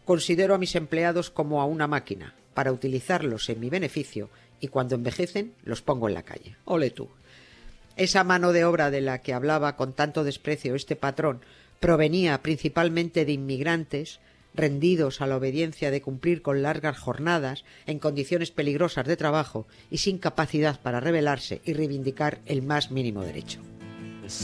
Considero a mis empleados como a una máquina, para utilizarlos en mi beneficio, y cuando envejecen los pongo en la calle. Ole tú. Esa mano de obra de la que hablaba con tanto desprecio este patrón provenía principalmente de inmigrantes rendidos a la obediencia de cumplir con largas jornadas, en condiciones peligrosas de trabajo y sin capacidad para rebelarse y reivindicar el más mínimo derecho.